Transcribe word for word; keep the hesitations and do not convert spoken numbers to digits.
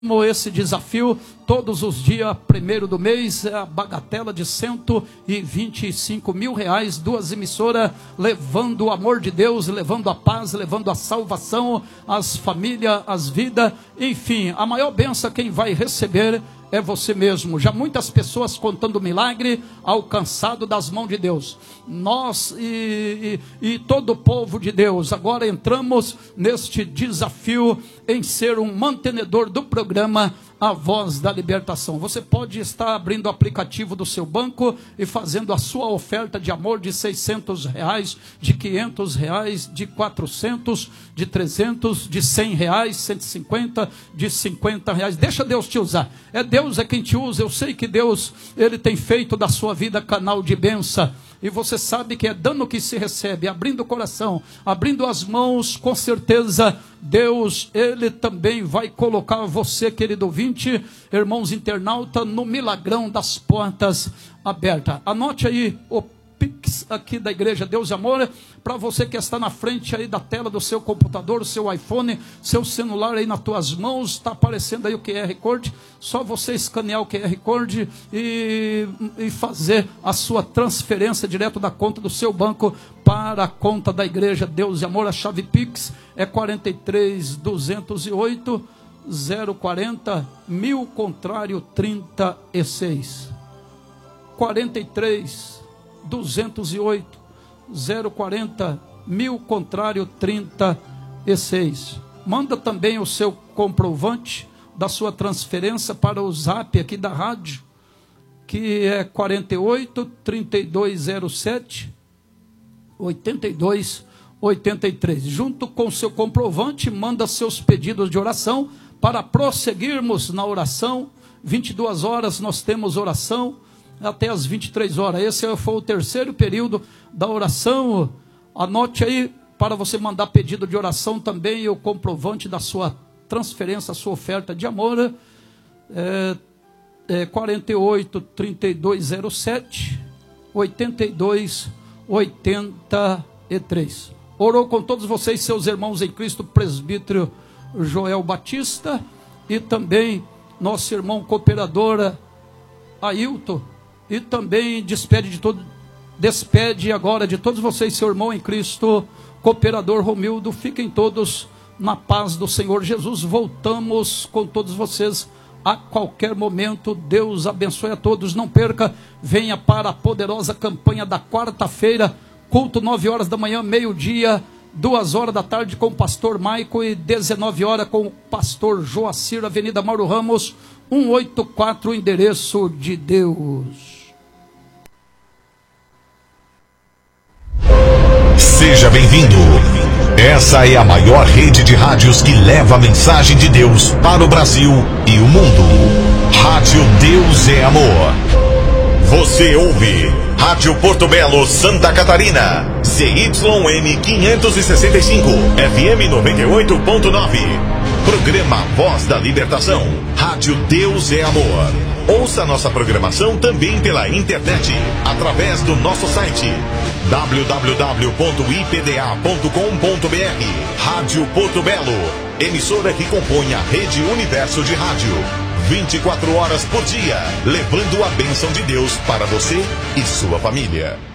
Esse desafio todos os dias, primeiro do mês, é a bagatela de cento e vinte e cinco mil reais, duas emissoras levando o amor de Deus, levando a paz, levando a salvação, as famílias, as vidas, enfim, a maior bênção quem vai receber é você mesmo. Já muitas pessoas contando milagre alcançado das mãos de Deus. Nós e, e, e todo o povo de Deus, agora entramos neste desafio em ser um mantenedor do programa A Voz da Libertação. Você pode estar abrindo o aplicativo do seu banco e fazendo a sua oferta de amor de seiscentos reais, de quinhentos reais, de quatrocentos, de trezentos, de cem reais, cento e cinquenta, de cinquenta reais. Deixa Deus te usar. É Deus é quem te usa. Eu sei que Deus, Ele tem feito da sua vida canal de bênção. E você sabe que é dando que se recebe, abrindo o coração, abrindo as mãos, com certeza Deus, Ele também vai colocar você, querido ouvinte, irmãos internauta, no milagrão das portas abertas. Anote aí o Pix aqui da Igreja Deus e Amor, para você que está na frente aí da tela do seu computador, seu iPhone, seu celular aí nas tuas mãos, está aparecendo aí o Q R Code, só você escanear o Q R Code e, e fazer a sua transferência direto da conta do seu banco para a conta da Igreja Deus e Amor. A chave Pix é quarenta e três, duzentos e oito, zero quarenta, mil, contrário trinta e seis. quarenta e três, duzentos e oito, zero quarenta, mil, contrário trinta e seis. Manda também o seu comprovante da sua transferência para o zap aqui da rádio, que é quarenta e oito, trinta e dois zero sete, oitenta e dois oitenta e três. Junto com o seu comprovante, manda seus pedidos de oração para prosseguirmos na oração. vinte e duas horas nós temos oração, até as vinte e três horas. Esse foi o terceiro período da oração. Anote aí para você mandar pedido de oração também, o comprovante da sua transferência, a sua oferta de amor. É, é quarenta e oito, trinta e dois zero sete, oitenta e dois oitenta e três. Orou com todos vocês, seus irmãos em Cristo, presbítero Joel Batista, e também nosso irmão cooperadora Ailton. E também despede de todo, despede agora de todos vocês, seu irmão em Cristo, cooperador Romildo. Fiquem todos na paz do Senhor Jesus. Voltamos com todos vocês a qualquer momento. Deus abençoe a todos. Não perca, venha para a poderosa campanha da quarta-feira, culto nove horas da manhã, meio-dia, duas horas da tarde com o pastor Maico e dezenove horas com o pastor Joacir, Avenida Mauro Ramos, cento e oitenta e quatro, endereço de Deus. Seja bem-vindo. Essa é a maior rede de rádios que leva a mensagem de Deus para o Brasil e o mundo. Rádio Deus é Amor. Você ouve Rádio Porto Belo, Santa Catarina, C Y M quinhentos e sessenta e cinco, F M noventa e oito ponto nove. Programa Voz da Libertação. Rádio Deus é Amor. Ouça nossa programação também pela internet, através do nosso site w w w ponto i p d a ponto com ponto b r. Rádio Porto Belo, emissora que compõe a rede Universo de Rádio. vinte e quatro horas por dia, levando a bênção de Deus para você e sua família.